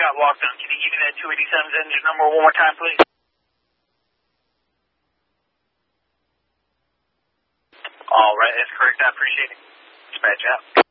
got locked on. Can you give me that 287's engine number one more time, please? All right, that's correct. I appreciate it. Dispatch out.